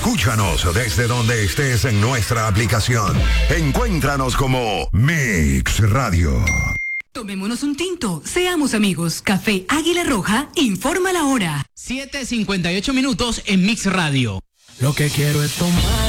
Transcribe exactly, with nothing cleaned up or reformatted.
Escúchanos desde donde estés en nuestra aplicación. Encuéntranos como Mix Radio. Tomémonos un tinto, seamos amigos. Café Águila Roja informa la hora. siete cincuenta y ocho minutos en Mix Radio. Lo que quiero es tomar.